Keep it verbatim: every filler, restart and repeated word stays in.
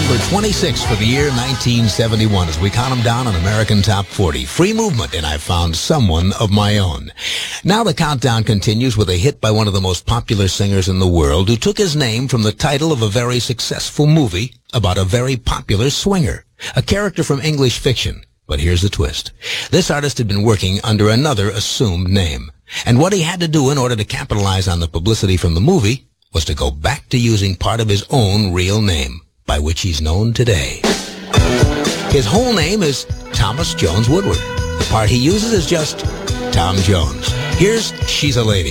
number twenty-six for the year nineteen seventy-one as we count them down on American Top forty. Free Movement, and I Found Someone of My Own. Now the countdown continues with a hit by one of the most popular singers in the world who took his name from the title of a very successful movie about a very popular swinger, a character from English fiction. But here's the twist. This artist had been working under another assumed name, and what he had to do in order to capitalize on the publicity from the movie was to go back to using part of his own real name, by which he's known today. His whole name is Thomas Jones Woodward. The part he uses is just Tom Jones. Here's She's a Lady.